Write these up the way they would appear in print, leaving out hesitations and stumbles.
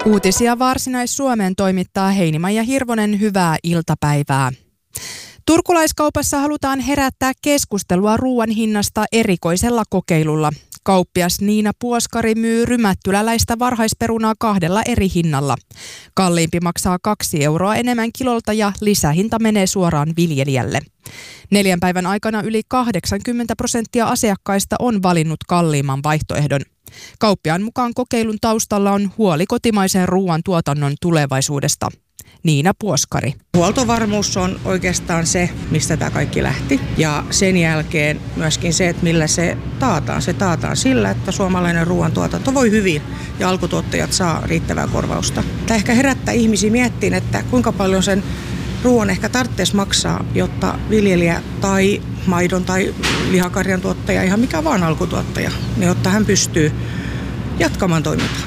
Uutisia Varsinais-Suomeen toimittaa Heini-Maija Hirvonen, hyvää iltapäivää. Turkulaiskaupassa halutaan herättää keskustelua ruoan hinnasta erikoisella kokeilulla. Kauppias Niina Puoskari myy rymättyläläistä varhaisperunaa 2 eri hinnalla. Kalliimpi maksaa 2 euroa enemmän kilolta ja lisähinta menee suoraan viljelijälle. 4 päivän aikana yli 80% asiakkaista on valinnut kalliimman vaihtoehdon. Kauppiaan mukaan kokeilun taustalla on huoli kotimaisen ruoan tuotannon tulevaisuudesta. Niina Puoskari. Huoltovarmuus on oikeastaan se, mistä tämä kaikki lähti. Ja sen jälkeen myöskin se, että millä se taataan. Se taataan sillä, että suomalainen ruoantuotanto voi hyvin ja alkutuottajat saa riittävää korvausta. Tämä ehkä herättää ihmisiä miettiin, että kuinka paljon sen ruoan ehkä tarvitsisi maksaa, jotta viljelijä tai maidon tai lihakarjan tuottaja, ihan mikä vaan alkutuottaja, niin jotta hän pystyy jatkamaan toimintaa.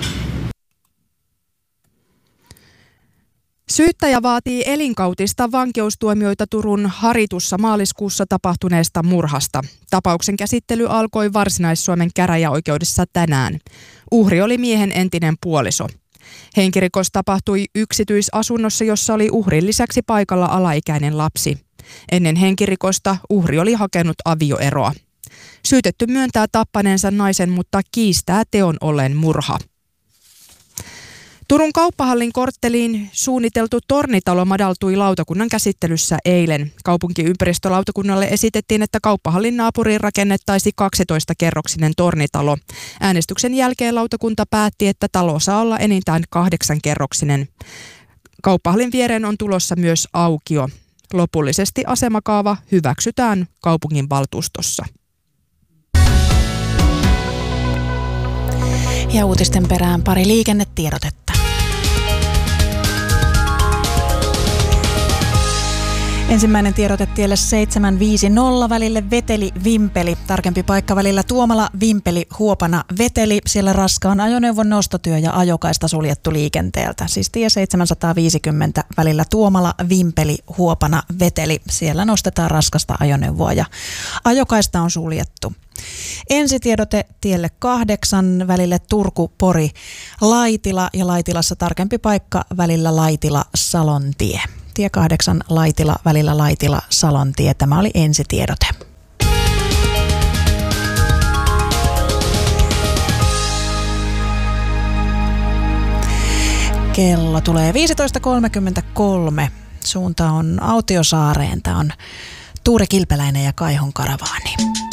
Syyttäjä vaatii elinkautista vankeustuomioita Turun Haritussa maaliskuussa tapahtuneesta murhasta. Tapauksen käsittely alkoi Varsinais-Suomen käräjäoikeudessa tänään. Uhri oli miehen entinen puoliso. Henkirikos tapahtui yksityisasunnossa, jossa oli uhrin lisäksi paikalla alaikäinen lapsi. Ennen henkirikosta uhri oli hakenut avioeroa. Syytetty myöntää tappaneensa naisen, mutta kiistää teon olleen murha. Turun kauppahallin kortteliin suunniteltu tornitalo madaltui lautakunnan käsittelyssä eilen. Kaupunkiympäristölautakunnalle esitettiin, että kauppahallin naapuriin rakennettaisiin 12-kerroksinen tornitalo. Äänestyksen jälkeen lautakunta päätti, että talo saa olla enintään 8-kerroksinen. Kauppahallin viereen on tulossa myös aukio. Lopullisesti asemakaava hyväksytään kaupunginvaltuustossa. Ja uutisten perään pari liikennetiedotetta. Ensimmäinen tiedote tielle 750 välille Veteli-Vimpeli. Tarkempi paikka välillä Tuomala-Vimpeli-Huopana-Veteli. Siellä raskaan ajoneuvon nostotyö ja ajokaista suljettu liikenteeltä. Siis tie 750 välillä Tuomala-Vimpeli-Huopana-Veteli. Siellä nostetaan raskasta ajoneuvoa ja ajokaista on suljettu. Ensitiedote tielle 8 välille Turku-Pori-Laitila ja Laitilassa tarkempi paikka välillä Laitila-Salontie. Tie 8 Laitila välillä Laitila-Salontie. Tämä oli ensitiedote. Kello tulee 15.33. Suunta on Autiosaareen. Tämä on Tuure Kilpeläinen ja Kaihon karavaani.